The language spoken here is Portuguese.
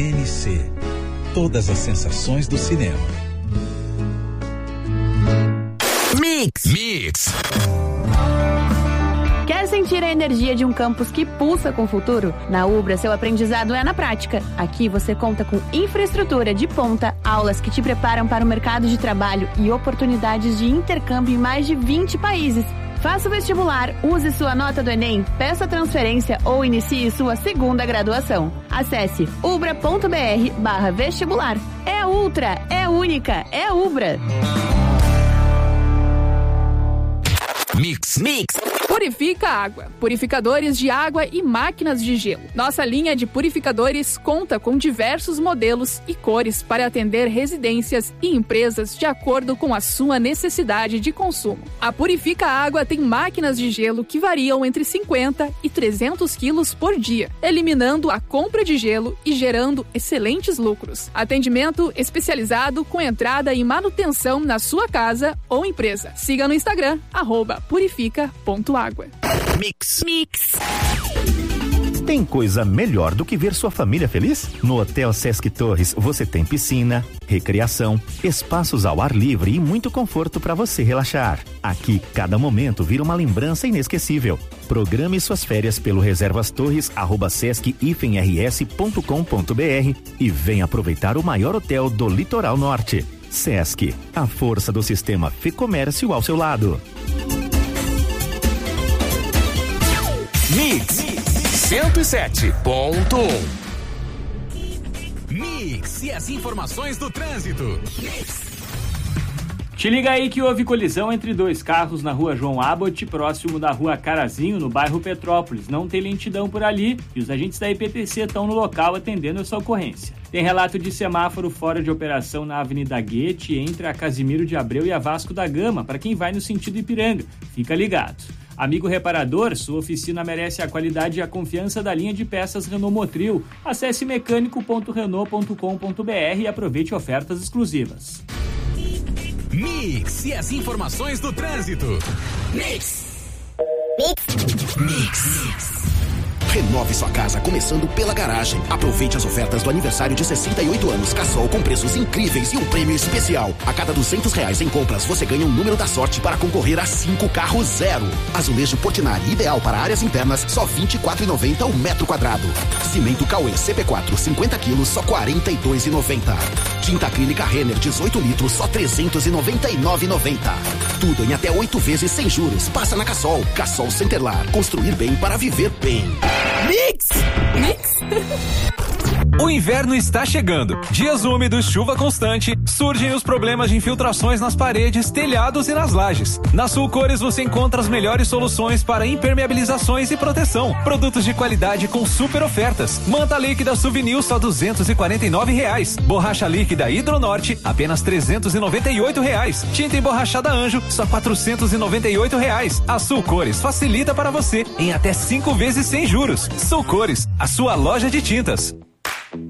MC. Todas as sensações do cinema. Mix. Quer sentir a energia de um campus que pulsa com o futuro? Na Ubra, seu aprendizado é na prática. Aqui você conta com infraestrutura de ponta, aulas que te preparam para o mercado de trabalho e oportunidades de intercâmbio em mais de 20 países. Faça o vestibular, use sua nota do Enem, peça transferência ou inicie sua segunda graduação. Acesse ubra.br/vestibular. É ultra, é única, é Ubra. Mix. Purifica Água. Purificadores de água e máquinas de gelo. Nossa linha de purificadores conta com diversos modelos e cores para atender residências e empresas de acordo com a sua necessidade de consumo. A Purifica Água tem máquinas de gelo que variam entre 50 e 300 quilos por dia, eliminando a compra de gelo e gerando excelentes lucros. Atendimento especializado com entrada e manutenção na sua casa ou empresa. Siga no Instagram, @purifica.água. Mix. Tem coisa melhor do que ver sua família feliz? No Hotel Sesc Torres você tem piscina, recreação, espaços ao ar livre e muito conforto para você relaxar. Aqui, cada momento vira uma lembrança inesquecível. Programe suas férias pelo reservastorres@sesc-rs.com.br e venha aproveitar o maior hotel do Litoral Norte. Sesc, a força do sistema Fê-Comércio ao seu lado. Mix 107.1. Mix e as informações do trânsito. Te liga aí que houve colisão entre dois carros na rua João Abbott, próximo da rua Carazinho, no bairro Petrópolis. Não tem lentidão por ali e os agentes da IPTC estão no local atendendo essa ocorrência. Tem relato de semáforo fora de operação na Avenida Guete, entre a Casimiro de Abreu e a Vasco da Gama, para quem vai no sentido Ipiranga. Fica ligado. Amigo reparador, sua oficina merece a qualidade e a confiança da linha de peças Renault Motril. Acesse mecânico.renault.com.br e aproveite ofertas exclusivas. Mix e as informações do trânsito. Mix. Renove sua casa começando pela garagem. Aproveite as ofertas do aniversário de 68 anos Cassol com preços incríveis e um prêmio especial. A cada R$200 em compras, você ganha um número da sorte para concorrer a 5 carros zero. Azulejo Portinari ideal para áreas internas, só R$24,90 o metro quadrado. Cimento Cauê CP4, 50 quilos, só R$42,90. Tinta acrílica Renner, 18 litros, só R$399,90. Tudo em até 8 vezes sem juros. Passa na Cassol. Cassol Centerlar. Construir bem para viver bem. Mix. O inverno está chegando. Dias úmidos, chuva constante, surgem os problemas de infiltrações nas paredes, telhados e nas lajes. Na Sulcores você encontra as melhores soluções para impermeabilizações e proteção. Produtos de qualidade com super ofertas. Manta líquida Souvenir só R$249. Borracha líquida Hidronorte apenas R$398. Tinta emborrachada Anjo só R$498. A Sulcores facilita para você em até 5 vezes sem juros. Sulcores, a sua loja de tintas.